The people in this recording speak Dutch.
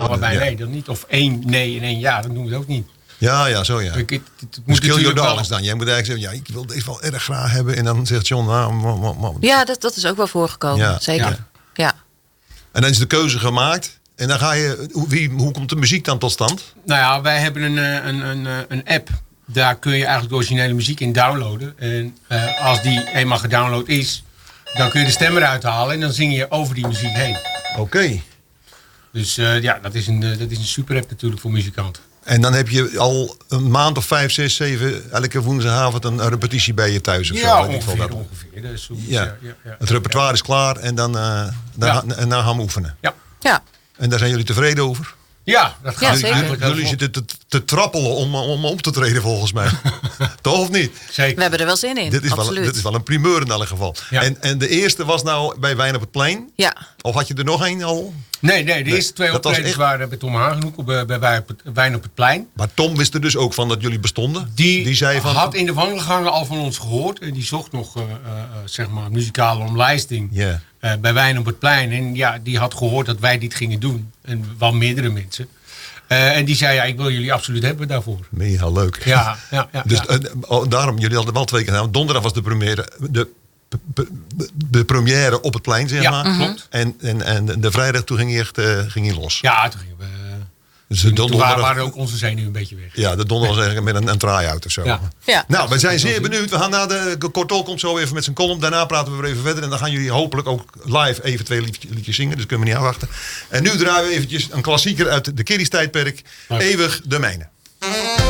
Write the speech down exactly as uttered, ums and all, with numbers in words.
allebei ja. nee, dan niet. Of één nee in één ja, dat doen we het ook niet. Ja, ja, zo ja. Ik, het, het Dus moet kill your natuurlijk darlings wel- dan. Jij moet eigenlijk zeggen, ja, ik wil deze wel erg graag hebben. En dan zegt John, nou, ma, ma, ma. Ja, dat, dat is ook wel voorgekomen. Ja. Zeker. Ja. Ja. En dan is de keuze gemaakt. En dan ga je, hoe, wie, hoe komt de muziek dan tot stand? Nou ja, wij hebben een, eh, een, een, eh, een app. Daar kun je eigenlijk de originele muziek in downloaden. En uh, als die eenmaal gedownload is, dan kun je de stem eruit halen. En dan zing je over die muziek heen. Oké. Okay. Dus uh, ja, dat is, een, uh, dat is een super app natuurlijk voor muzikanten. En dan heb je al een maand of vijf, zes, zeven, elke woensdagavond een repetitie bij je thuis. Of ja, zo, ongeveer. dat. ongeveer. Dat is zoiets, ja. Ja, ja, ja, het repertoire ja. is klaar en dan, uh, dan, Ja. en dan gaan we oefenen. Ja. Ja. En daar zijn jullie tevreden over? Ja, dat gaat Ja, dus zeker. eigenlijk heel Jullie vlot. zitten te, te trappelen om, om op te treden volgens mij. Toch of niet? Zeker. We hebben er wel zin in. Dit is, wel, Absoluut. dit is wel een primeur in elk geval. Ja. En, en de eerste was nou bij Wijn op het Plein? Ja. Of had je er nog één al? Nee, nee, de Nee, eerste twee dat was optredens echt- waren bij Tom Hagenhoek, bij, bij Wijn op het- Wijn op het Plein. Maar Tom wist er dus ook van dat jullie bestonden? Die, die zei van, had in de wandelgangen al van ons gehoord. En die zocht nog uh, uh, zeg maar muzikale omlijsting Ja. uh, bij Wijn op het Plein. En ja, die had gehoord dat wij dit gingen doen. En wel meerdere mensen. Uh, en die zei, ja, ik wil jullie absoluut hebben daarvoor. Mega leuk. Ja, ja, ja. Dus ja. uh, oh, daarom, jullie hadden wel twee keer gedaan. Donderdag was de première, de, de, de première op het plein, zeg Ja, maar. mhm. klopt. En, en, en de, de vrijdag toen ging hij echt uh, ging hij los. Ja, toen gingen we... Dus de Toen waren, donderdag, waren ook onze zenuwen een beetje weg. ja, de donderdag was eigenlijk met een, een try-out of zo. Ja. Ja. Nou, we zijn zeer benieuwd. We gaan naar de Kortol komt zo even met zijn column. Daarna praten we weer even verder. En dan gaan jullie hopelijk ook live even twee liedjes, liedjes zingen. Dus kunnen we niet afwachten. En nu draaien we eventjes een klassieker uit de Kiddies tijdperk. Ja. Eeuwig de mijne.